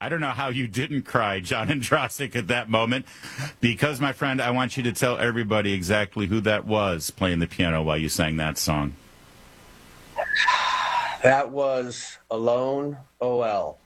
I don't know how you didn't cry, John Andrasik, at that moment, because, my friend, I want you to tell everybody exactly who that was playing the piano while you sang that song. That was Alon O.L.,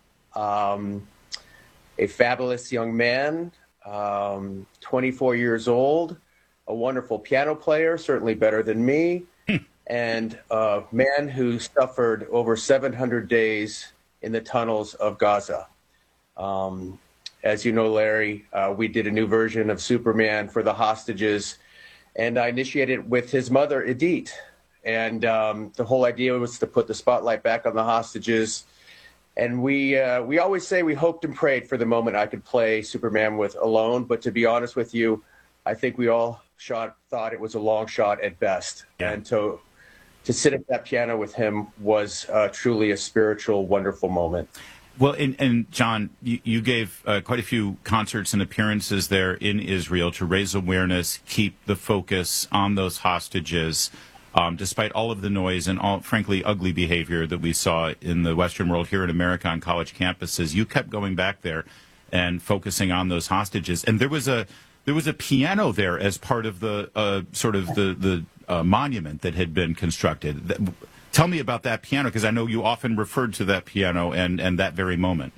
a fabulous young man, 24 years old, a wonderful piano player, certainly better than me, and a man who suffered over 700 days in the tunnels of Gaza. As you know, Larry, we did a new version of Superman for the hostages, and I initiated with his mother, Edith. And the whole idea was to put the spotlight back on the hostages. And we always say we hoped and prayed for the moment I could play Superman with Alon. But to be honest with you, I think we all thought it was a long shot at best. Yeah. And to sit at that piano with him was truly a spiritual, wonderful moment. Well, and John, you gave quite a few concerts and appearances there in Israel to raise awareness, keep the focus on those hostages. Despite all of the noise and all, frankly, ugly behavior that we saw in the Western world here in America on college campuses, you kept going back there and focusing on those hostages. And there was a piano there as part of the sort of the monument that had been constructed. Tell me about that piano, because I know you often referred to that piano and that very moment.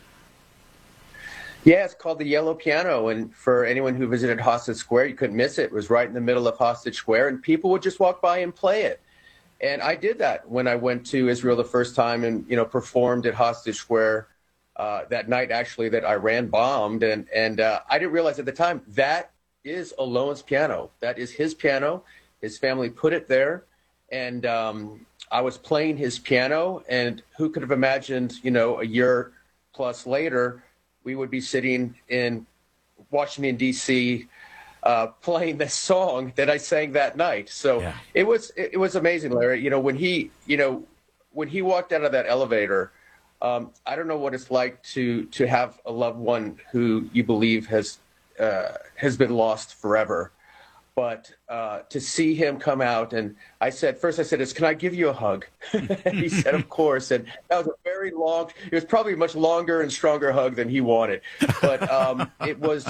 Yeah, it's called the Yellow Piano, and for anyone who visited Hostage Square, you couldn't miss it. It was right in the middle of Hostage Square, and people would just walk by and play it. And I did that when I went to Israel the first time and, performed at Hostage Square that night, actually, that Iran bombed. And I didn't realize at the time that is Alon's piano. That is his piano. His family put it there, and I was playing his piano, and who could have imagined, a year plus later, we would be sitting in Washington, D.C., playing this song that I sang that night. So yeah. It was amazing, Larry. When he walked out of that elevator, I don't know what it's like to have a loved one who you believe has been lost forever. But to see him come out, and first I said, can I give you a hug? And he said, of course. And that was a very long, it was probably a much longer and stronger hug than he wanted. But it was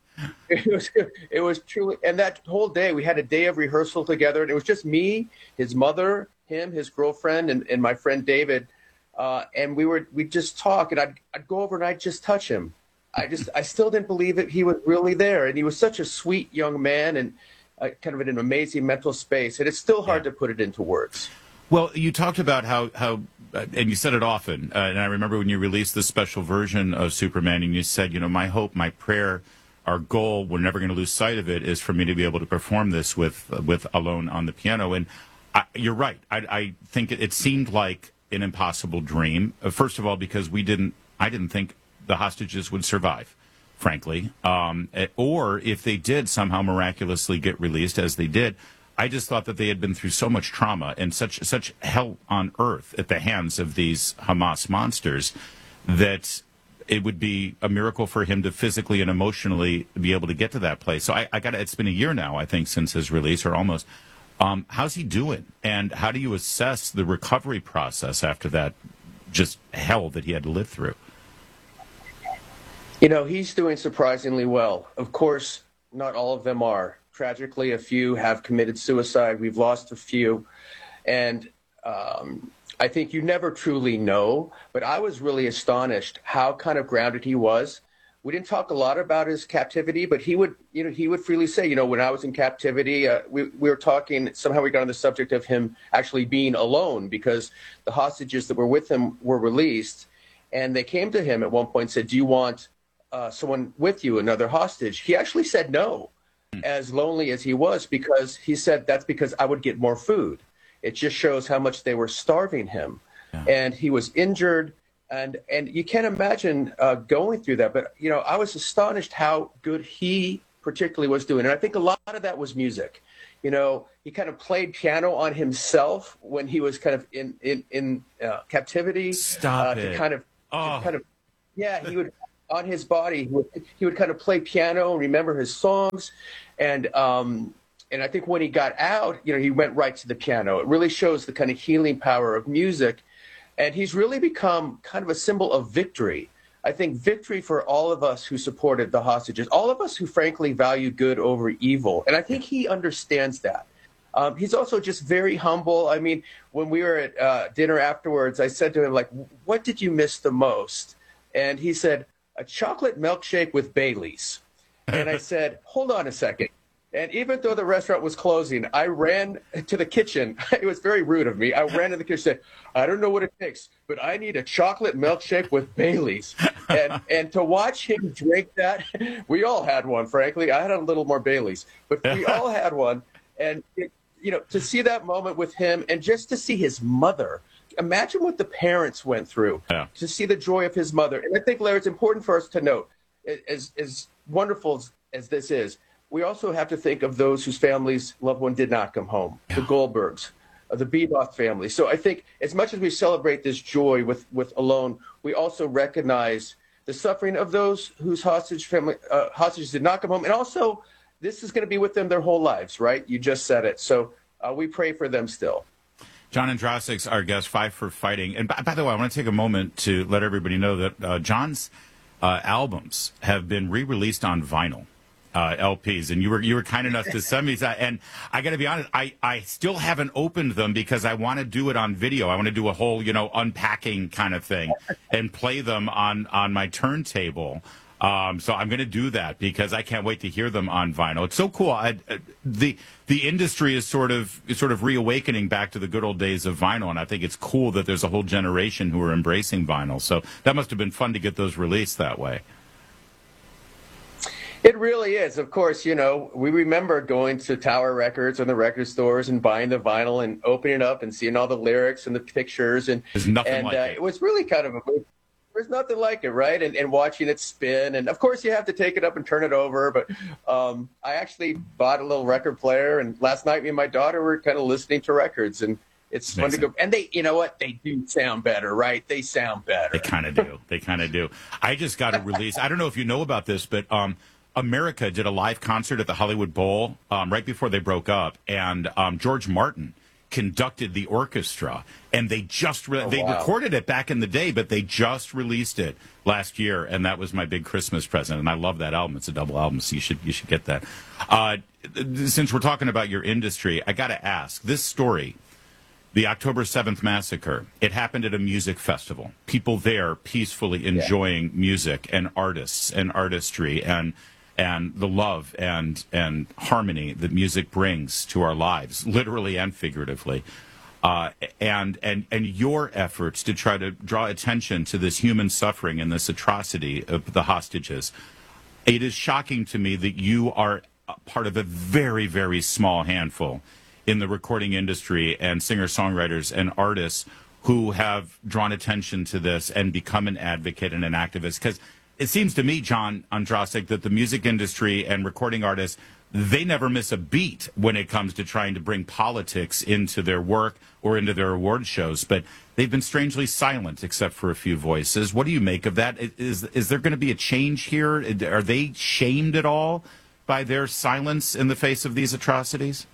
truly, and that whole day, we had a day of rehearsal together, and it was just me, his mother, him, his girlfriend, and my friend David. And we'd just talk, and I'd go over and I'd just touch him. I still didn't believe it. He was really there. And he was such a sweet young man, and kind of in an amazing mental space. And it's still hard to put it into words. Well, you talked about how and you said it often, and I remember when you released this special version of Superman, and you said, my hope, my prayer, our goal, we're never going to lose sight of it, is for me to be able to perform this with Alon on the piano. And you're right. I think it seemed like an impossible dream. First of all, because I didn't think the hostages would survive, frankly. Or if they did somehow miraculously get released, as they did, I just thought that they had been through so much trauma and such hell on earth at the hands of these Hamas monsters that it would be a miracle for him to physically and emotionally be able to get to that place. So it's been a year now, I think, since his release, or almost. How's he doing? And how do you assess the recovery process after that just hell that he had to live through? He's doing surprisingly well. Of course, not all of them are. Tragically, a few have committed suicide. We've lost a few. And I think you never truly know. But I was really astonished how kind of grounded he was. We didn't talk a lot about his captivity, but he would freely say, when I was in captivity, we were talking, somehow we got on the subject of him actually being alone, because the hostages that were with him were released. And they came to him at one point and said, do you want someone with you, another hostage? He actually said no, as lonely as he was, because he said that's because I would get more food. It just shows how much they were starving him. Yeah. And he was injured, and you can't imagine going through that. But, I was astonished how good he particularly was doing. And I think a lot of that was music. He kind of played piano on himself when he was kind of in captivity. Stop it. He would, on his body, he would kind of play piano and remember his songs. And I think when he got out, he went right to the piano. It really shows the kind of healing power of music. And he's really become kind of a symbol of victory. I think victory for all of us who supported the hostages, all of us who frankly value good over evil. And I think he understands that. He's also just very humble. I mean, when we were at dinner afterwards, I said to him, like, what did you miss the most? And he said, a chocolate milkshake with Baileys. And I said, hold on a second. And even though the restaurant was closing, I ran to the kitchen. It was very rude of me. I ran to the kitchen and said, I don't know what it takes, but I need a chocolate milkshake with Baileys. And to watch him drink that, we all had one, frankly. I had a little more Baileys, but we all had one. And, to see that moment with him and just to see his mother, imagine what the parents went through, to see the joy of his mother. And I think, Larry, it's important for us to note, as wonderful as this is, we also have to think of those whose families, loved one did not come home, the Goldbergs, the Beboff family. So I think as much as we celebrate this joy with Alone, we also recognize the suffering of those whose hostages did not come home. And also, this is going to be with them their whole lives, right? You just said it. So we pray for them still. John Andrasik's our guest, Five for Fighting. And by the way, I want to take a moment to let everybody know that John's albums have been re-released on vinyl. LPs, and you were kind enough to send me that, and I got to be honest, I still haven't opened them because I want to do it on video. I want to do a whole unpacking kind of thing and play them on my turntable. So I'm going to do that because I can't wait to hear them on vinyl. It's so cool. The industry is sort of reawakening back to the good old days of vinyl, and I think it's cool that there's a whole generation who are embracing vinyl. So that must have been fun to get those released that way. It really is. Of course, we remember going to Tower Records and the record stores and buying the vinyl and opening it up and seeing all the lyrics and the pictures. And there's nothing like it. It was really kind of there's nothing like it, right? And watching it spin. And, of course, you have to take it up and turn it over. But I actually bought a little record player. And last night, me and my daughter were kind of listening to records. And it's fun to go. And they, they do sound better, right? They sound better. They kind of do. They kind of do. I just got a release. I don't know if you know about this, but America did a live concert at the Hollywood Bowl right before they broke up, and George Martin conducted the orchestra, and they just recorded it back in the day, but they just released it last year, and that was my big Christmas present, and I love that album. It's a double album, so you should get that. Since we're talking about your industry, I got to ask, this story, the October 7th massacre, it happened at a music festival. People there peacefully enjoying music and artists and artistry and the love and harmony that music brings to our lives, literally and figuratively, and your efforts to try to draw attention to this human suffering and this atrocity of the hostages. It is shocking to me that you are part of a very, very small handful in the recording industry and singer-songwriters and artists who have drawn attention to this and become an advocate and an activist. Because it seems to me, John Andrasik, that the music industry and recording artists, they never miss a beat when it comes to trying to bring politics into their work or into their award shows. But they've been strangely silent, except for a few voices. What do you make of that? Is there going to be a change here? Are they shamed at all by their silence in the face of these atrocities?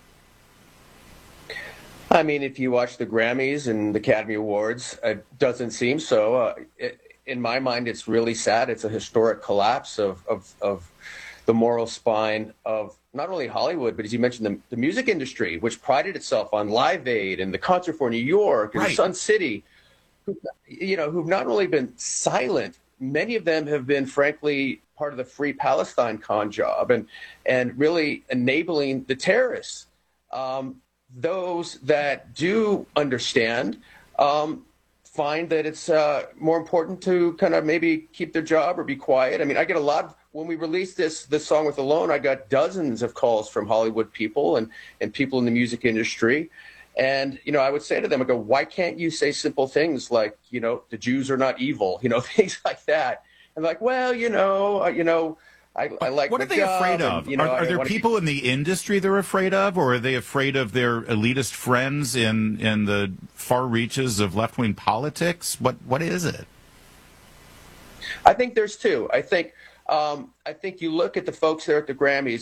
I mean, if you watch the Grammys and the Academy Awards, it doesn't seem so. In my mind, it's really sad. It's a historic collapse of the moral spine of not only Hollywood, but as you mentioned, the music industry, which prided itself on Live Aid and the Concert for New York and Sun City, who've not only been silent, many of them have been, frankly, part of the Free Palestine con job and really enabling the terrorists. Those that do understand find that it's more important to kind of maybe keep their job or be quiet. I mean, I get a lot when we released this song with Alone, I got dozens of calls from Hollywood people and people in the music industry. And, I would say to them, I go, why can't you say simple things like, the Jews are not evil, things like that. And like, well, I like what are they afraid of? Are there people in the industry they're afraid of, or are they afraid of their elitist friends in the far reaches of left-wing politics? What is it? I think there's two. I think you look at the folks there at the Grammys.